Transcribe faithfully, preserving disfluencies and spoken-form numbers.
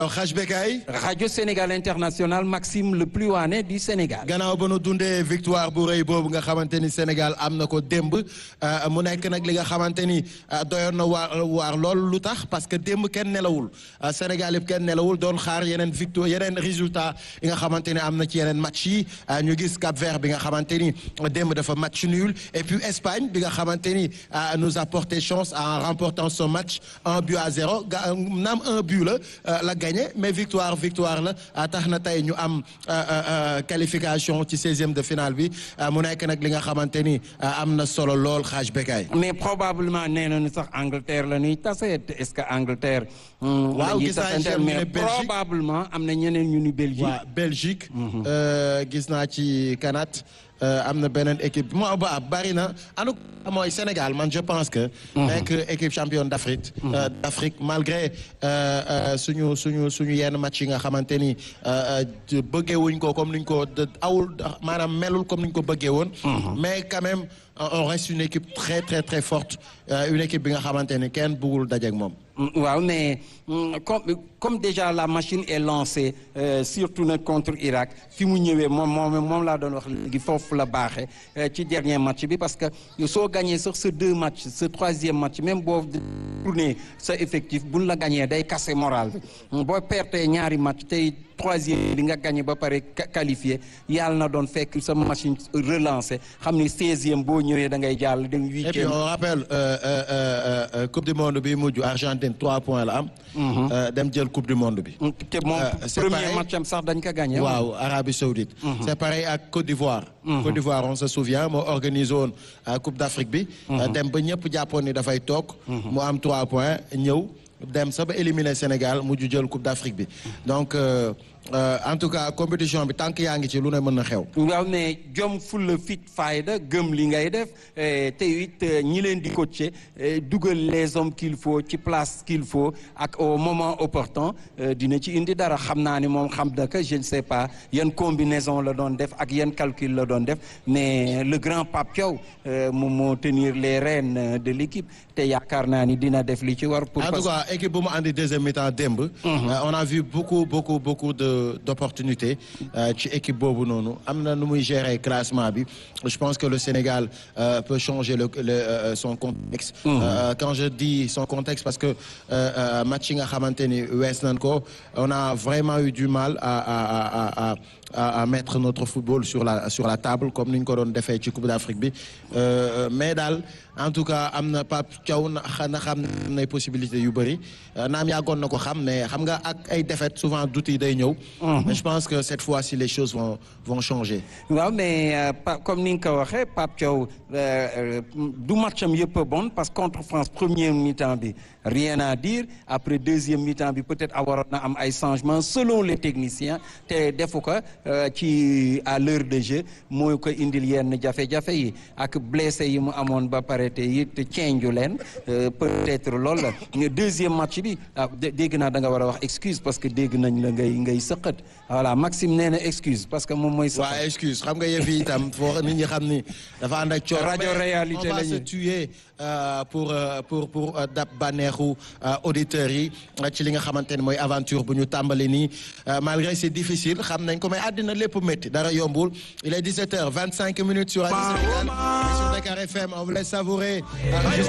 Hadj Bekay. Radio Sénégal International Maxime le plus waane du Sénégal. gannaaw ba nu dundee victoire bu rëy boobu nga xamante ni Sénégal am na ko démb mu nekk nag li nga xamante ni doyoon na waar waar lool lu tax parce que démb kenn nelawul Sénégal yëpp kenn nelawul doon xaar yeneen victoire yeneen résultat yi nga xamante ni am na ci yeneen match yi ñu gis Cap Vert bi nga xamante ni démb dafa match nul et puis Espagne bi nga xamante ni nous a porté chance en remportant son match un but à zéro ga naam un but la la gagné mais victoire victoire la tax na tey ñu am qualification ci seizième de finale bi mu nekk nag li nga xamante ni am na solo lool Hadj Bekay. mais probablement nee nañu sax Angleterre la ñuy tase est-ce que Angleterre. waaw gis naa mais probablement am na ñeneen ñu ni Belgique. waaw Belgique. gis naa ci Kanat. am na beneen équipe moo ba bari na anu mooy Sénégal man je pense que nekk équipe championne d'Afrique d'Afrique malgré suñu suñu suñu yenn match yi nga xamante ni bëggee wuñ ko comme niñ ko awul maanaam melul comme niñ ko bëggee woon mais quand même on reste une équipe très très très forte une équipe bi nga xamante ni kenn bëggul dajeek moom. waaw mais comme comme déjà la machine est lancée euh, surtout nag contre Irak fi mu ñëwee moom moom moom laa doon wax léegi foofu la baaxee ci dernier match bi parce que soo gagné sax ce deux matchs ce troisième match même boo tourné sa effectif buñ la gagné day casser moral bi boo pertee ñaari match tey troisième bi nga gagné ba pare qualifié yàlla na doon fekk sa machine relancée xam ni seizième boo ñëwee da ngay jàll dem huitième. et puis on rappelle euh, euh, euh, coupe du monde bi mujj Argentine trois points la am. dem jël coupe du monde bi. te moom premier match am sax dañ ko gagné. waaw Arabie Saoudite. c'est pareil ak Côte d'Ivoire. Côte d'Ivoire on se souvient moo organisé woon coupe d'Afrique bi. dem ba ñëpp jàppoon ni dafay toog. mu am trois points ñëw dem sa ba éliminer Sénégal mujj jël coupe d'Afrique bi donc. Euh, Euh, en tout cas compétition bi tant que yaa ngi ci lu ne mën na xew. waaw mais jom fulla fit fayda gëm li ngay def te it ñi leen di coacher dugal les hommes qu'il faut ci place qu'il faut ak au moment opportun dina ci indi dara xam naa ni moom xam na que je ne sais pas yan combinaison la doon def ak yan calcul la doon def mais le grand Pape Thiaw moom moo tenir les rênes de l'équipe te yaakaar naa ni dina def li ci war. pour en tout cas équipe bu mu andi deuxième mi-temps démb. on a vu beaucoup beaucoup beaucoup de. d'opportunité ci équipe boobu noonu am na nu muy gérer classement bi je pense que le Sénégal euh, peut changer le, le euh, son contexte. Mmh. Euh, quand je dis son contexte parce que euh, match yi nga xamante ni wees nañ ko on a vraiment eu du mal à à à à à mettre notre football sur la sur la table comme ni ñu ko doon defee ci Coupe d'Afrique bi mais daal en tout cas am na Pape Thiaw na xam ne possibilités yu bëri naam yàggoon na ko xam mais xam nga ak ay défaites souvent doute yi day ñëw. mais je pense que cette fois-ci les choses vont vont changer. waaw mais euh, comme ni nga ko waxee Pape Thiaw du matcham yëpp bon parce que contre France première mi-temps bi rien à dire après deuxième mi-temps bi peut-être waroon na am ay changements selon les techniciens te defu ko ci à l'heure de jeu mooy ko indil yenn jafe-jafe yi ak blessé yi mu amoon ba pare te it ceeñju leen peut-être loolu la deuxième match bi ah dégg naa da nga war a wax excuse parce que dégg nañ la ngay ngay sëqat voilà Maxime nee na excuse parce que moom mooy. waaw excuse xam nga yëf yi itam foo nit ñi xam ni dafa ànd ak coono. rajo réalité la on va se tuer pour pour pour dab bànneexu auditeurs yi ci li nga xamante ne mooy aventure bu ñu tàmbali nii malgré c'est difficile xam nañ ko mais àddina lépp métti dara yombul il est dix-sept heures vingt-cinq minutes sur Radio Sénégal et sur Dakar F M on vous laisse savourer